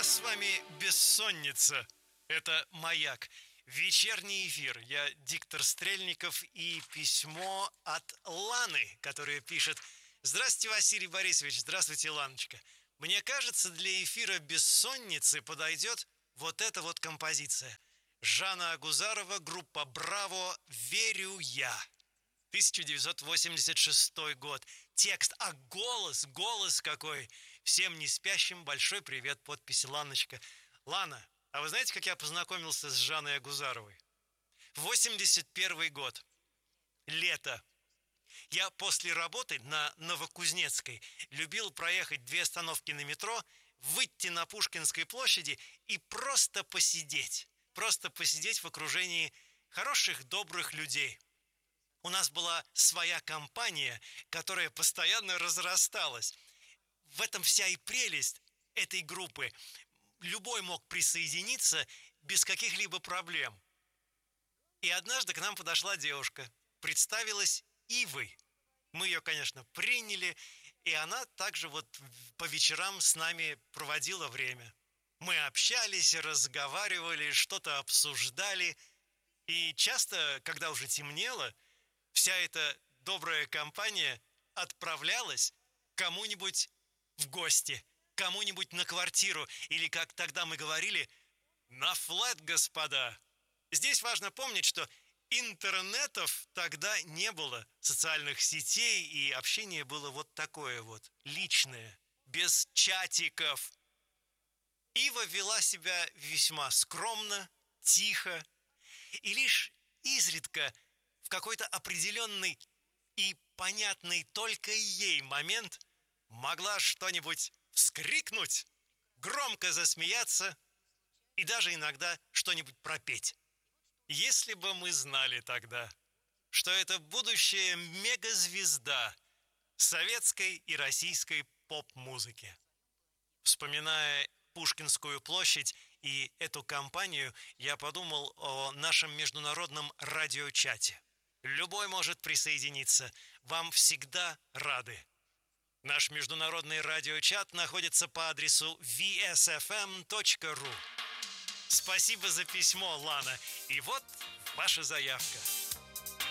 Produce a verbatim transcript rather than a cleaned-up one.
с вами «Бессонница». Это «Маяк». Вечерний эфир. Я диктор Стрельников и письмо от Ланы, которая пишет: «Здравствуйте, Василий Борисович». Здравствуйте, Ланочка. Мне кажется, для эфира «Бессонницы» подойдет вот эта вот композиция. Жанна Агузарова, группа «Браво», «Верю я». тысяча девятьсот восемьдесят шестой год. Текст, а голос, голос какой. Всем не спящим большой привет, подпись Ланочка. Лана, а вы знаете, как я познакомился с Жанной Агузаровой? восемьдесят первый год. Лето. Я после работы на Новокузнецкой любил проехать две остановки на метро, выйти на Пушкинской площади и просто посидеть. Просто посидеть в окружении хороших, добрых людей. У нас была своя компания, которая постоянно разрасталась. В этом вся и прелесть этой группы. Любой мог присоединиться без каких-либо проблем. И однажды к нам подошла девушка, представилась Ивой. Мы ее, конечно, приняли, и она также вот по вечерам с нами проводила время. Мы общались, разговаривали, что-то обсуждали. И часто, когда уже темнело, вся эта добрая компания отправлялась кому-нибудь в гости, кому-нибудь на квартиру, или, как тогда мы говорили, на флэт, господа. Здесь важно помнить, что интернетов тогда не было, социальных сетей, и общение было вот такое вот, личное, без чатиков. Ива вела себя весьма скромно, тихо, и лишь изредка в какой-то определенный и понятный только ей момент могла что-нибудь вскрикнуть, громко засмеяться и даже иногда что-нибудь пропеть. Если бы мы знали тогда, что это будущая мегазвезда советской и российской поп-музыки. Вспоминая Пушкинскую площадь и эту компанию, я подумал о нашем международном радиочате. Любой может присоединиться. Вам всегда рады. Наш международный радиочат находится по адресу ви эс эф эм точка ру. Спасибо за письмо, Лана. И вот ваша заявка.